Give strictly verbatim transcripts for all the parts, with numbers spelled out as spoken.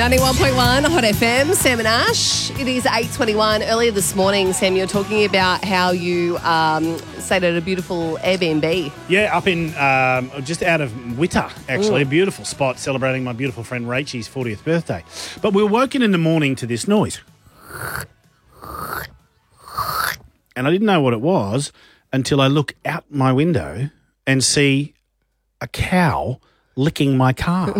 ninety-one point one Hot F M, Sam and Ash. It is eight twenty-one. Earlier this morning, Sam, you were talking about how you um, stayed at a beautiful Airbnb. Yeah, up in um, just out of Witter, actually. Ooh. A beautiful spot celebrating my beautiful friend Rachel's fortieth birthday. But we were woken in the morning to this noise. And I didn't know what it was until I look out my window and see a cow licking my car.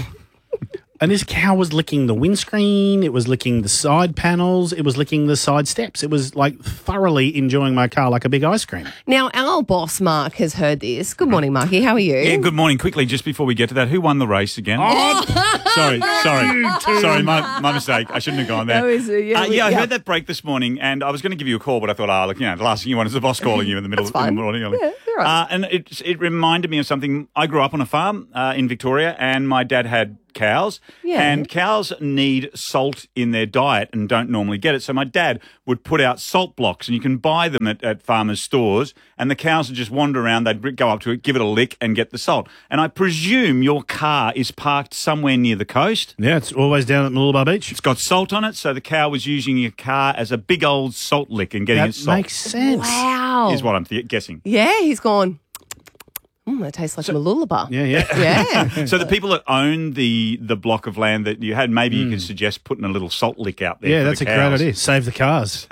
And this cow was licking the windscreen, it was licking the side panels, it was licking the side steps. It was like thoroughly enjoying my car like a big ice cream. Now, our boss, Mark, has heard this. Good morning, Marky. How are you? Yeah, good morning. Quickly, just before we get to that, who won the race again? Oh, sorry, sorry, sorry, my, my mistake. I shouldn't have gone there. That was, uh, yeah, uh, yeah, I yeah. heard that break this morning, and I was going to give you a call, but I thought, ah, oh, look, you know, the last thing you want is the boss calling you in the middle of That's the fine. morning. Yeah, you're right. Uh, and it, it reminded me of something. I grew up on a farm uh, in Victoria, and my dad had cows, Yeah. and cows need salt in their diet and don't normally get it. So my dad would put out salt blocks, and you can buy them at, at farmers' stores, and the cows would just wander around. They'd go up to it, give it a lick, and get the salt. And I presume your car is parked somewhere near the coast. Yeah, it's always down at Mooloolaba Beach. It's got salt on it, so the cow was using your car as a big old salt lick and getting That its salt. makes sense. Wow. Is what I'm th- guessing. Yeah, he's gone, mm, that tastes like a lullaby. Yeah, yeah. Yeah. So the people that own the the block of land that you had, maybe you could suggest putting a little salt lick out there. Yeah, for that's the a great cows. idea. Save the cars.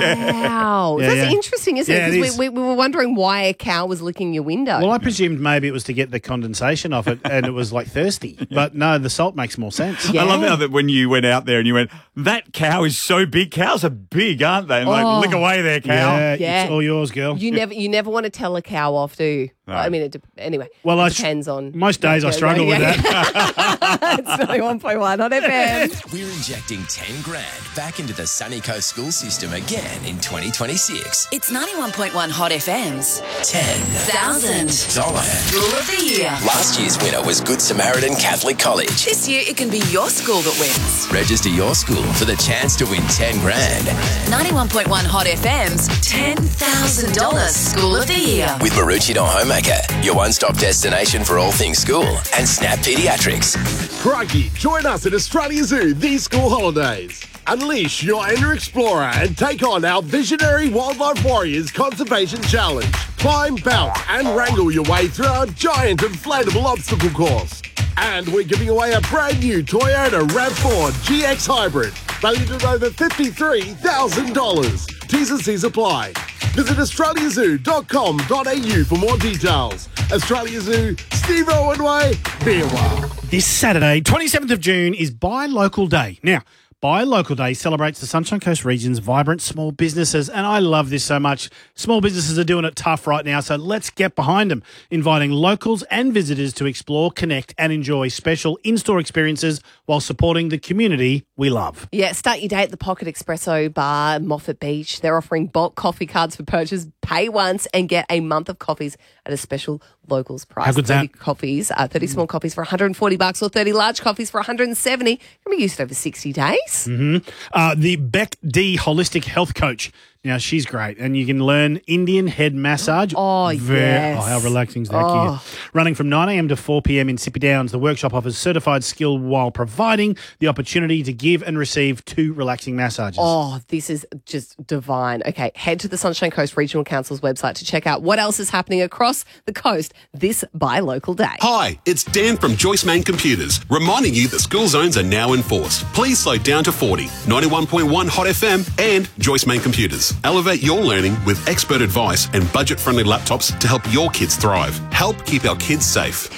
Wow. Yeah, That's yeah. interesting, isn't Yeah, it? it Because is. we, we, we were wondering why a cow was licking your window. Well, I presumed maybe it was to get the condensation off it and it was like thirsty. But no, the salt makes more sense. Yeah. I love how that when you went out there and you went, that cow is so big. Cows are big, aren't they? And Oh. like, lick away there, cow. Yeah, Yeah. it's all yours, girl. You never, you never want to tell a cow off, do you? No. I mean, it de- anyway. Well, it I sh- depends on most days I Yeah, struggle yeah, with yeah. that. It's ninety-one point one on F M. We're injecting ten grand back into the Sunny Coast school system again in twenty twenty-six. It's ninety-one point one Hot F M's ten thousand dollar. School of the Year. Last year's winner was Good Samaritan Catholic College. This year, it can be your school that wins. Register your school for the chance to win ten grand ninety-one point one Hot F M's ten thousand dollars School of the Year. with Maroochydore Homemaker, your one-stop destination for all things school, and Snap Pediatrics. Crikey, join us at Australia Zoo these school holidays. Unleash your inner explorer and take on our Visionary Wildlife Warriors Conservation Challenge. Climb, bounce and wrangle your way through our giant inflatable obstacle course. And we're giving away a brand new Toyota RAV four G X Hybrid, valued at over fifty-three thousand dollars. T's and C's apply. Visit australia zoo dot com dot a u for more details. Australia Zoo, Steve Owen Way, be a while. This Saturday, twenty-seventh of June, is Buy Local Day. Now, Buy Local Day celebrates the Sunshine Coast region's vibrant small businesses, and I love this so much. Small businesses are doing it tough right now, so let's get behind them, inviting locals and visitors to explore, connect and enjoy special in-store experiences while supporting the community we love. Yeah, start your day at the Pocket Espresso Bar at Moffat Beach. They're offering bulk coffee cards for purchase. Pay once and get a month of coffees at a special locals price. How good's thirty that? coffees, uh, thirty small coffees for one hundred forty bucks, or thirty large coffees for one hundred seventy. Can be used over sixty days. Uh, the Beck D Holistic Health Coach. Now, she's great, and you can learn Indian head massage. Oh, Very, yes. Oh, how relaxing is that, Oh. kid? Running from nine a.m. to four p.m. in Sippy Downs, the workshop offers certified skill while providing the opportunity to give and receive two relaxing massages. Oh, this is just divine. Okay, head to the Sunshine Coast Regional Council's website to check out what else is happening across the coast this Buy Local Day. Hi, it's Dan from Joyce Main Computers, reminding you that school zones are now enforced. Please slow down to forty. ninety-one point one Hot F M and Joyce Main Computers. Elevate your learning with expert advice and budget-friendly laptops to help your kids thrive. Help keep our kids safe.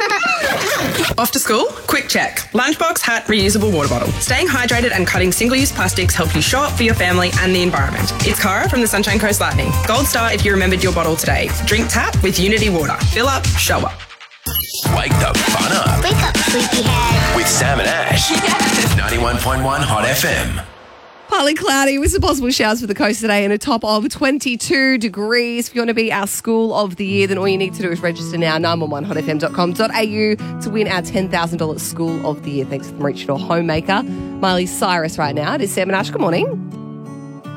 Off to school? Quick check. Lunchbox, hat, reusable water bottle. Staying hydrated and cutting single-use plastics help you show up for your family and the environment. It's Cara from the Sunshine Coast Lightning. Gold star if you remembered your bottle today. Drink tap with Unity Water. Fill up, show up. Wake the fun up Wake up, sleepyhead. with Sam and Ash. ninety-one point one Hot F M. Partly cloudy with some possible showers for the coast today and a top of twenty-two degrees. If you want to be our School of the Year, then all you need to do is register now, nine one one hot f m dot com dot a u to win our ten thousand dollars School of the Year. Thanks to the Maroochydore Homemaker. Miley Cyrus right now. It is Sam and Ash. Good morning.